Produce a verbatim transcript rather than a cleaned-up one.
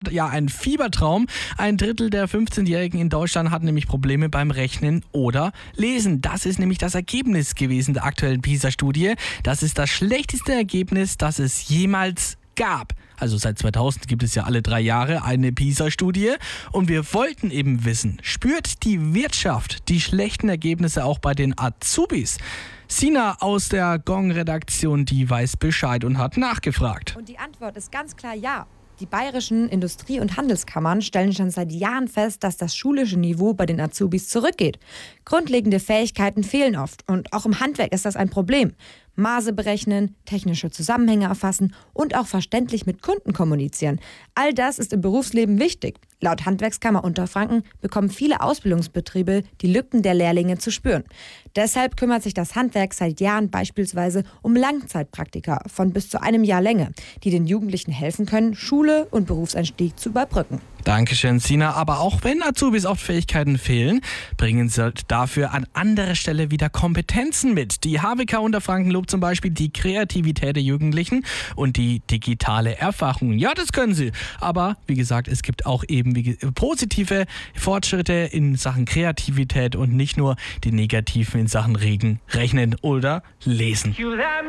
Deutschland ja ein Fiebertraum. Ein Drittel der fünfzehnjährigen in Deutschland hat nämlich Probleme beim Rechnen oder Lesen. Das ist nämlich das Ergebnis gewesen der aktuellen PISA-Studie. Das ist das schlechteste Ergebnis, das es jemals gab. Also seit zweitausend gibt es ja alle drei Jahre eine PISA-Studie und wir wollten eben wissen, spürt die Wirtschaft die schlechten Ergebnisse auch bei den Azubis? Sina aus der Gong-Redaktion, die weiß Bescheid und hat nachgefragt. Und die Antwort ist ganz klar ja. Die bayerischen Industrie- und Handelskammern stellen schon seit Jahren fest, dass das schulische Niveau bei den Azubis zurückgeht. Grundlegende Fähigkeiten fehlen oft und auch im Handwerk ist das ein Problem. Maße berechnen, technische Zusammenhänge erfassen und auch verständlich mit Kunden kommunizieren. All das ist im Berufsleben wichtig. Laut Handwerkskammer Unterfranken bekommen viele Ausbildungsbetriebe die Lücken der Lehrlinge zu spüren. Deshalb kümmert sich das Handwerk seit Jahren beispielsweise um Langzeitpraktika von bis zu einem Jahr Länge, die den Jugendlichen helfen können, Schule und Berufseinstieg zu überbrücken. Dankeschön, Sina. Aber auch wenn Azubis oft Fähigkeiten fehlen, bringen sie dafür an anderer Stelle wieder Kompetenzen mit. Die H W K Unterfranken lobt zum Beispiel die Kreativität der Jugendlichen und die digitale Erfahrung. Ja, das können sie. Aber wie gesagt, es gibt auch eben wie, positive Fortschritte in Sachen Kreativität und nicht nur die negativen in Sachen Regen, Rechnen oder Lesen.